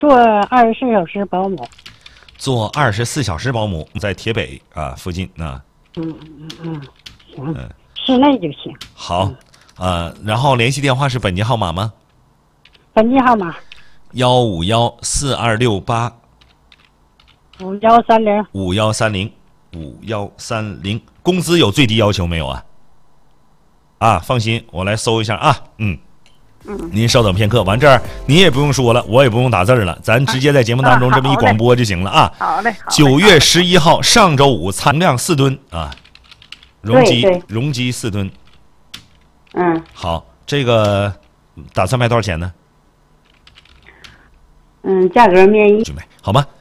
做24小时保姆。 做24小时保姆，在铁北附近啊。 行，室内就行。 好，然后联系电话是本机号码吗？ 本机号码 1514268。 5130。 5130。工资有最低要求没有啊？放心，我来搜一下啊。您稍等片刻，完这儿您也不用说了，我也不用打字了，咱直接在节目当中这么一广播就行了啊。 好嘞。 9月11号上周五，产量4吨啊，容积4吨。好，这个打算卖多少钱呢？ 价格面议。 好吧。